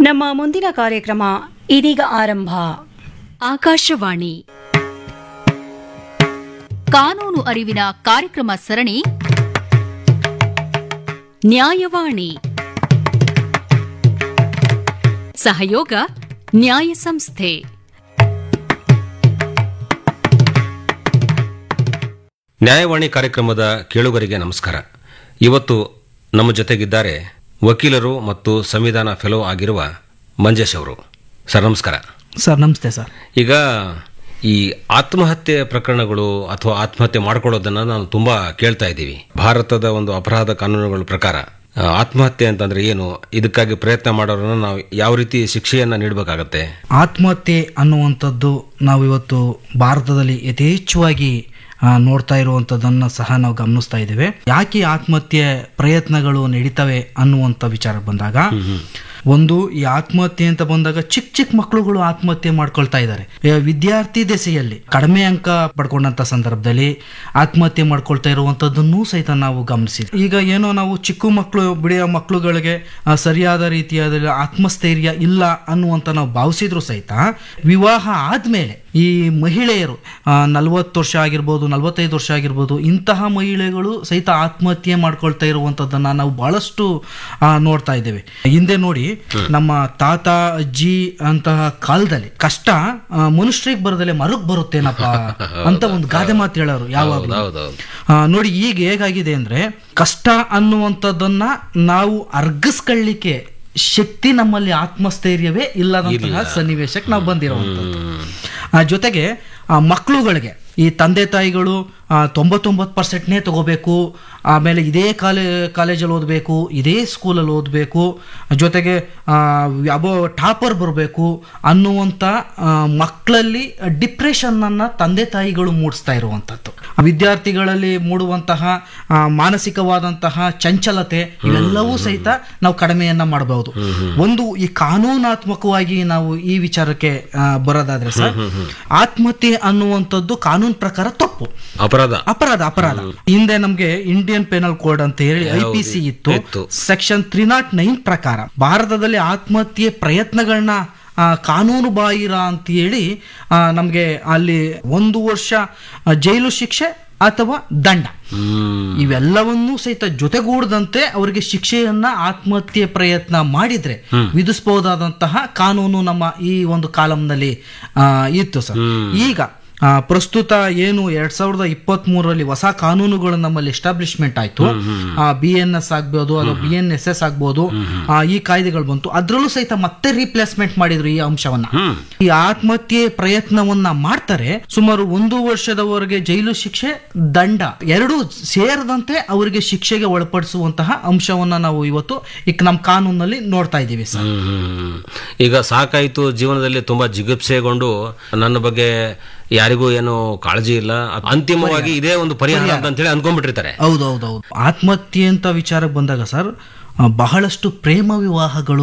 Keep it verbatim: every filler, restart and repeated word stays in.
ನಮ್ಮ ಮುಂದಿನ ಕಾರ್ಯಕ್ರಮ ಇದೀಗ ಆರಂಭ. ಆಕಾಶವಾಣಿ ಕಾನೂನು ಅರಿವಿನ ಕಾರ್ಯಕ್ರಮ ಸರಣಿ ನ್ಯಾಯವಾಣಿ. ಸಹಯೋಗ ನ್ಯಾಯ ಸಂಸ್ಥೆ. ನ್ಯಾಯವಾಣಿ ಕಾರ್ಯಕ್ರಮದ ಕೇಳುಗರಿಗೆ ನಮಸ್ಕಾರ. ಇವತ್ತು ನಮ್ಮ ಜೊತೆಗಿದ್ದಾರೆ ವಕೀಲರು ಮತ್ತು ಸಂವಿಧಾನ ಫೆಲೋ ಆಗಿರುವ ಮಂಜೇಶ್ ಅವರು. ಸರ್ ನಮಸ್ಕಾರ. ಸರ್ ನಮಸ್ತೆ ಸರ್. ಈಗ ಈ ಆತ್ಮಹತ್ಯೆ ಪ್ರಕರಣಗಳು ಅಥವಾ ಆತ್ಮಹತ್ಯೆ ಮಾಡ್ಕೊಳ್ಳೋದನ್ನ ನಾವು ತುಂಬಾ ಕೇಳ್ತಾ ಇದ್ದೀವಿ. ಭಾರತದ ಒಂದು ಅಪರಾಧ ಕಾನೂನುಗಳ ಪ್ರಕಾರ ಆತ್ಮಹತ್ಯೆ ಅಂತಂದ್ರೆ ಏನು, ಇದಕ್ಕಾಗಿ ಪ್ರಯತ್ನ ಮಾಡೋರನ್ನ ನಾವು ಯಾವ ರೀತಿ ಶಿಕ್ಷೆಯನ್ನ ನೀಡಬೇಕಾಗತ್ತೆ? ಆತ್ಮಹತ್ಯೆ ಅನ್ನುವಂಥದ್ದು ನಾವು ಇವತ್ತು ಭಾರತದಲ್ಲಿ ಯಥೇಚ್ಛವಾಗಿ ನೋಡ್ತಾ ಇರುವಂಥದ್ದನ್ನು ಸಹ ನಾವು ಗಮನಿಸ್ತಾ ಇದ್ದೇವೆ. ಯಾಕೆ ಆತ್ಮಹತ್ಯೆ ಪ್ರಯತ್ನಗಳು ನಡೀತವೆ ಅನ್ನುವಂಥ ವಿಚಾರ ಬಂದಾಗ, ಒಂದು ಈ ಆತ್ಮಹತ್ಯೆ ಅಂತ ಬಂದಾಗ ಚಿಕ್ಕ ಚಿಕ್ಕ ಮಕ್ಕಳುಗಳು ಆತ್ಮಹತ್ಯೆ ಮಾಡ್ಕೊಳ್ತಾ ಇದ್ದಾರೆ. ವಿದ್ಯಾರ್ಥಿ ದೆಸೆಯಲ್ಲಿ ಕಡಿಮೆ ಅಂಕ ಪಡ್ಕೊಂಡಂತ ಸಂದರ್ಭದಲ್ಲಿ ಆತ್ಮಹತ್ಯೆ ಮಾಡ್ಕೊಳ್ತಾ ಇರುವಂತದ್ದನ್ನು ಸಹಿತ ನಾವು ಗಮನಿಸಿದ್ವಿ. ಈಗ ಏನೋ ನಾವು ಚಿಕ್ಕ ಮಕ್ಕಳು ಬಿಡಿಯೋ ಮಕ್ಕಳುಗಳಿಗೆ ಸರಿಯಾದ ರೀತಿಯಾದ ಆತ್ಮಸ್ಥೈರ್ಯ ಇಲ್ಲ ಅನ್ನುವಂತ ನಾವು ಭಾವಿಸಿದ್ರು ಸಹಿತ ವಿವಾಹ ಆದ್ಮೇಲೆ ಈ ಮಹಿಳೆಯರು ನಲ್ವತ್ತು ವರ್ಷ ಆಗಿರ್ಬೋದು, ನಲ್ವತ್ತೈದು ವರ್ಷ ಆಗಿರ್ಬೋದು, ಇಂತಹ ಮಹಿಳೆಗಳು ಸಹಿತ ಆತ್ಮಹತ್ಯೆ ಮಾಡ್ಕೊಳ್ತಾ ಇರುವಂತದ್ದನ್ನ ನಾವು ಬಹಳಷ್ಟು ನೋಡ್ತಾ ಇದ್ದೇವೆ. ಹಿಂದೆ ನೋಡಿ, ನಮ್ಮ ತಾತ ಅಜ್ಜಿ ಅಂತಹ ಕಾಲದಲ್ಲಿ ಕಷ್ಟ ಮನುಷ್ಯರಿಗೆ ಬರದಲ್ಲೇ ಮರಕ್ ಬರುತ್ತೇನಪ್ಪ ಅಂತ ಒಂದು ಗಾದೆ ಮಾತು ಹೇಳೋರು ಯಾವಾಗಲೂ. ನೋಡಿ ಈಗ ಹೇಗಾಗಿದೆ ಅಂದ್ರೆ, ಕಷ್ಟ ಅನ್ನುವಂಥದ್ದನ್ನ ನಾವು ಅರ್ಗಿಸ್ಕೊಳ್ಳಿಕ್ಕೆ ಶಕ್ತಿ ನಮ್ಮಲ್ಲಿ ಆತ್ಮಸ್ಥೈರ್ಯವೇ ಇಲ್ಲದಂತಹ ಸನ್ನಿವೇಶಕ್ಕೆ ನಾವು ಬಂದಿರುವಂಥದ್ದು. ಜೊತೆಗೆ ಮಕ್ಕಳುಗಳಿಗೆ ಈ ತಂದೆ ತಾಯಿಗಳು ತೊಂಬತ್ತೊಂಬತ್ತು ಪರ್ಸೆಂಟ್ನೇ ತಗೋಬೇಕು, ಆಮೇಲೆ ಇದೇ ಕಾಲೇ ಕಾಲೇಜಲ್ಲಿ ಓದಬೇಕು, ಇದೇ ಸ್ಕೂಲಲ್ಲಿ ಓದಬೇಕು, ಜೊತೆಗೆ ಅಬೋ ಟಾಪರ್ ಬರಬೇಕು ಅನ್ನುವಂಥ ಮಕ್ಕಳಲ್ಲಿ ಡಿಪ್ರೆಷನ್ನನ್ನು ತಂದೆ ತಾಯಿಗಳು ಮೂಡಿಸ್ತಾ ಇರುವಂಥದ್ದು. ವಿದ್ಯಾರ್ಥಿಗಳಲ್ಲಿ ಮೂಡುವಂತಹ ಮಾನಸಿಕವಾದಂತಹ ಚಂಚಲತೆ ಇವೆಲ್ಲವೂ ಸಹಿತ ನಾವು ಕಡಿಮೆಯನ್ನ ಮಾಡಬಹುದು. ಒಂದು ಈ ಕಾನೂನಾತ್ಮಕವಾಗಿ ನಾವು ಈ ವಿಚಾರಕ್ಕೆ ಬರೋದಾದ್ರೆ ಸರ್, ಆತ್ಮಹತ್ಯೆ ಅನ್ನುವಂಥದ್ದು ಕಾನೂನು ಪ್ರಕಾರ ತಪ್ಪು, ಅಪರಾಧ ಅಪರಾಧ ಅಪರಾಧ ಹಿಂದೆ ನಮ್ಗೆ ಇಂಡಿಯನ್ ಪೆನಲ್ ಕೋಡ್ ಅಂತ ಹೇಳಿ ಐ ಪಿ ಸಿ ಇತ್ತು. ಸೆಕ್ಷನ್ ತ್ರೀ ನಾಟ್ ನೈನ್ ಪ್ರಕಾರ ಭಾರತದಲ್ಲಿ ಆತ್ಮಹತ್ಯೆ ಪ್ರಯತ್ನಗಳನ್ನ ಕಾನೂನು ಬಾಹಿರ ಅಂತ ಹೇಳಿ ನಮ್ಗೆ ಅಲ್ಲಿ ಒಂದು ವರ್ಷ ಜೈಲು ಶಿಕ್ಷೆ ಅಥವಾ ದಂಡ ಇವೆಲ್ಲವನ್ನೂ ಸಹಿತ ಜೊತೆಗೂಡದಂತೆ ಅವರಿಗೆ ಶಿಕ್ಷೆಯನ್ನ ಆತ್ಮಹತ್ಯೆ ಪ್ರಯತ್ನ ಮಾಡಿದ್ರೆ ವಿಧಿಸಬಹುದಾದಂತಹ ಕಾನೂನು ನಮ್ಮ ಈ ಒಂದು ಕಾಲಂನಲ್ಲಿ ಇತ್ತು ಸರ್. ಈಗ ಪ್ರಸ್ತುತ ಏನು ಎರಡ್ ಸಾವಿರದ ಇಪ್ಪತ್ತ್ ಮೂರರಲ್ಲಿ ಹೊಸ ಕಾನೂನುಗಳು ನಮ್ಮಲ್ಲಿ ಎಸ್ಟಾಬ್ಲಿಷ್ಮೆಂಟ್ ಆಯ್ತು. ಬಿ ಎನ್ ಎಸ್ ಆಗ್ಬೋದು ಅಥವಾ ಬಿ ಎನ್ ಎಸ್ ಎಸ್ ಆಗ್ಬೋದು, ಈ ಕಾಯ್ದೆಗಳು ಬಂತು. ಅದ್ರಲ್ಲೂ ಸಹಿತ ಮತ್ತೆ ರೀಪ್ಲೇಸ್ಮೆಂಟ್ ಮಾಡಿದ್ರು ಈ ಅಂಶವನ್ನ. ಈ ಆತ್ಮಹತ್ಯೆ ಪ್ರಯತ್ನವನ್ನ ಮಾಡ್ತಾರೆ, ಸುಮಾರು ಒಂದು ವರ್ಷದವರೆಗೆ ಜೈಲು ಶಿಕ್ಷೆ, ದಂಡ ಎರಡೂ ಸೇರದಂತೆ ಅವರಿಗೆ ಶಿಕ್ಷೆಗೆ ಒಳಪಡಿಸುವಂತಹ ಅಂಶವನ್ನ ನಾವು ಇವತ್ತು ಈಗ ನಮ್ಮ ಕಾನೂನಲ್ಲಿ ನೋಡ್ತಾ ಇದ್ದೀವಿ ಸರ್. ಈಗ ಸಾಕಾಯ್ತು, ಜೀವನದಲ್ಲಿ ತುಂಬಾ ಜಿಗುಪ್ಸೆಗೊಂಡು ನನ್ನ ಬಗ್ಗೆ ಯಾರಿಗೂ ಏನು ಕಾಳಜಿ ಇಲ್ಲ, ಅಂತಿಮವಾಗಿ ಇದೇ ಒಂದು ಪರಿಹಾರ ಅಂತ ಹೇಳಿ ಅನ್ಕೊಂಡ್ಬಿಟ್ಟಿರ್ತಾರೆ. ಹೌದೌದೌದು. ಆತ್ಮಹತ್ಯೆ ಅಂತ ವಿಚಾರಕ್ಕೆ ಬಂದಾಗ ಸರ್, ಬಹಳಷ್ಟು ಪ್ರೇಮ ವಿವಾಹಗಳು